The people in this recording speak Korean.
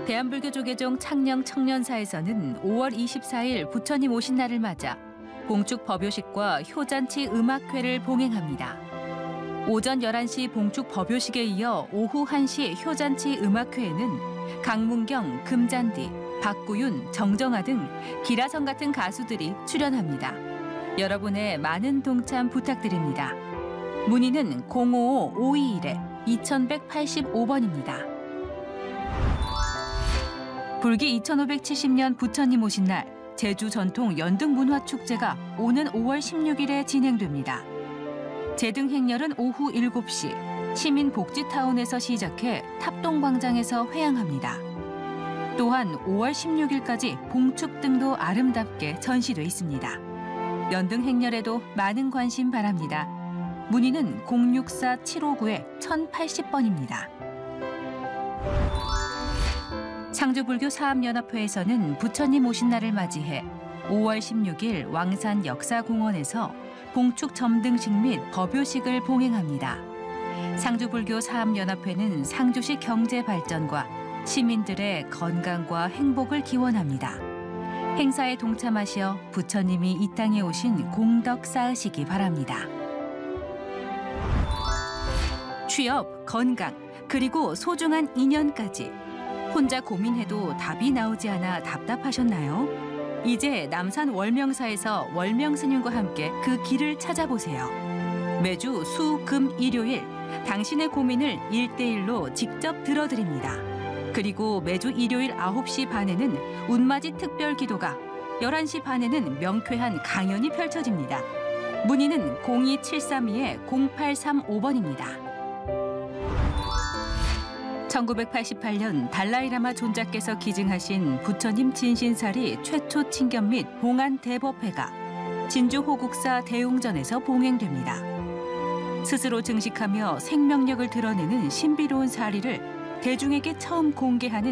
대한불교조계종 창녕 청년사에서는 5월 24일 부처님 오신 날을 맞아 봉축 법요식과 효잔치 음악회를 봉행합니다. 오전 11시 봉축 법요식에 이어 오후 1시 효잔치 음악회에는 강문경, 금잔디, 박구윤, 정정아 등 기라성 같은 가수들이 출연합니다. 여러분의 많은 동참 부탁드립니다. 문의는 055-521-2185번입니다. 불기 2570년 부처님 오신 날 제주 전통 연등문화축제가 오는 5월 16일에 진행됩니다. 제등 행렬은 오후 7시 시민복지타운에서 시작해 탑동광장에서 회항합니다. 또한 5월 16일까지 봉축등도 아름답게 전시돼 있습니다. 연등 행렬에도 많은 관심 바랍니다. 문의는 064-759-1080번입니다. 상주불교 사암연합회에서는 부처님 오신 날을 맞이해 5월 16일 왕산 역사공원에서 봉축 점등식 및 법요식을 봉행합니다. 상주불교 사암연합회는 상주시 경제 발전과 시민들의 건강과 행복을 기원합니다. 행사에 동참하시어 부처님이 이 땅에 오신 공덕 쌓으시기 바랍니다. 취업, 건강, 그리고 소중한 인연까지 혼자 고민해도 답이 나오지 않아 답답하셨나요? 이제 남산 월명사에서 월명스님과 함께 그 길을 찾아보세요. 매주 수, 금, 일요일 당신의 고민을 1대1로 직접 들어드립니다. 그리고 매주 일요일 9시 반에는 운맞이 특별 기도가, 11시 반에는 명쾌한 강연이 펼쳐집니다. 문의는 02732-0835번입니다. 1988년 달라이라마 존자께서 기증하신 부처님 진신살이 최초 친견 및 봉안 대법회가 진주 호국사 대웅전에서 봉행됩니다. 스스로 증식하며 생명력을 드러내는 신비로운 사리를 대중에게 처음 공개하는